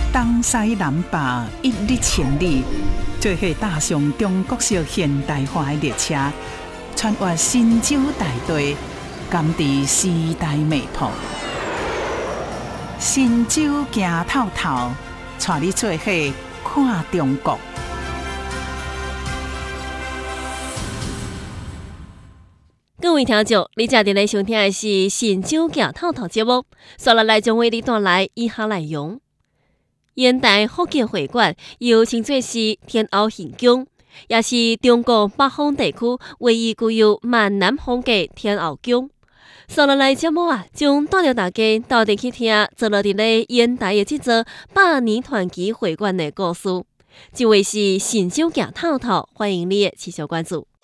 东西南北一日千里，做伙踏上中国式现代化的列车，穿越神州大地，感知时代脉搏。神州行透透，带你做伙看中国。 各位听众，你正在咧收听的是《神州行透透》节目，接下来将为你带来以下内容：现代福建会馆又称作是天后行宫，也是中国北方地区唯一具有闽南风格天后宫。接下来节目将带着大家到底去听坐落伫咧现代的这座百年传奇会馆的故事。这位是《神州行透透》，欢迎你的持续关注。